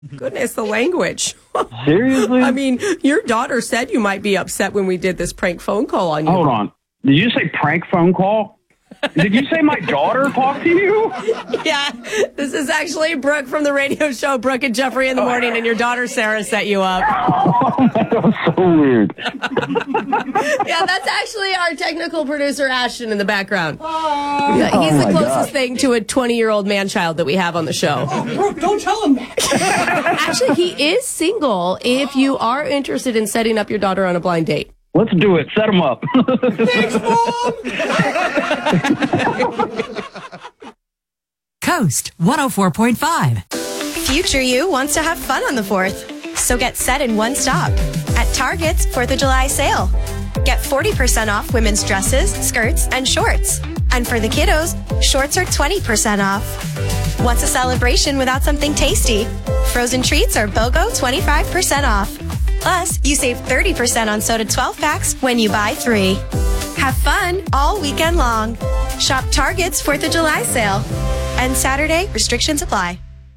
Goodness, the language. Seriously? I mean, your daughter said you might be upset when we did this prank phone call on you. Hold on. Did you say prank phone call? Did you say my daughter talked to you? Yeah, this is actually Brooke from the radio show Brooke and Jeffrey in the Morning, and your daughter Sarah set you up. Oh, that was so weird. Yeah, that's actually our technical producer Ashton in the background. Yeah, he's the closest thing to a 20-year-old man-child that we have on the show. Oh, Brooke, don't tell him that. Actually, he is single if you are interested in setting up your daughter on a blind date. Let's do it. Set them up. Thanks, Mom. Coast 104.5. Future you wants to have fun on the 4th, so get set in one stop at Target's 4th of July sale. Get 40% off women's dresses, skirts, and shorts. And for the kiddos, shorts are 20% off. Wants a celebration without something tasty? Frozen treats are BOGO 25% off. Plus, you save 30% on soda 12-packs when you buy 3. Have fun all weekend long. Shop Target's 4th of July sale. And Saturday, restrictions apply.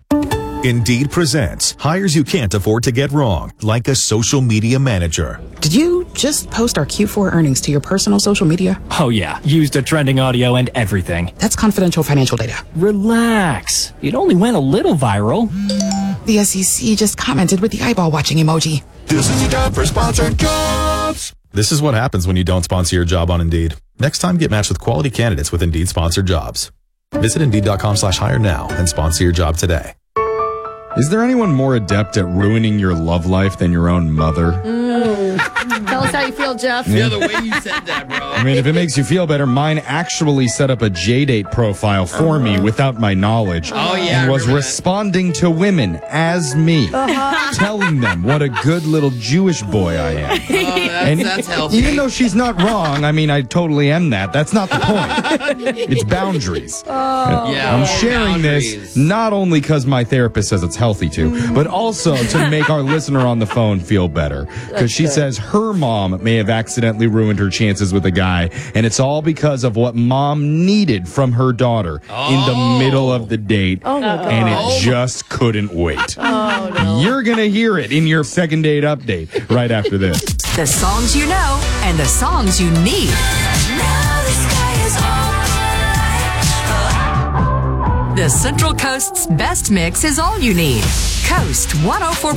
Indeed presents hires you can't afford to get wrong, like a social media manager. Did you just post our Q4 earnings to your personal social media? Oh yeah, used a trending audio and everything. That's confidential financial data. Relax. It only went a little viral. The SEC just commented with the eyeball watching emoji. This is the time for sponsored jobs. This is what happens when you don't sponsor your job on Indeed. Next time, get matched with quality candidates with Indeed sponsored jobs. Visit Indeed.com/hire now and sponsor your job today. Is there anyone more adept at ruining your love life than your own mother? Tell us how you feel, Jeff. Yeah, the way you said that, bro. I mean, if it makes you feel better, mine actually set up a JDate profile for me without my knowledge. Oh, yeah. And was responding to women as me, telling them what a good little Jewish boy I am. That's healthy. Even though she's not wrong, I mean, I totally am that. That's not the point. It's boundaries. Yeah, I'm sharing this not only because my therapist says it's healthy to, but also to make our listener on the phone feel better. Because she says her mom may have accidentally ruined her chances with a guy, and it's all because of what mom needed from her daughter in the middle of the date, and it just couldn't wait. You're going to hear it in your second date update right after this. The songs you know and the songs you need. The Central Coast's best mix is all you need. Coast 104.